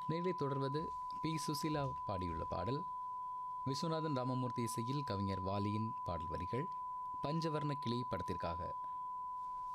நேரே தொடர்வது பி சுசீலா பாடியுள்ள பாடல். விஸ்வநாதன் ராமமூர்த்தி இசையில் கவிஞர் வாலியின் பாடல் வரிகள். பஞ்சவர்ண கிளி படத்திற்காக.